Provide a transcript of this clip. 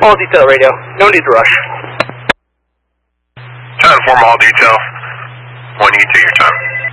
All detail radio. No need to rush. 10-4 all detail. When you take your time.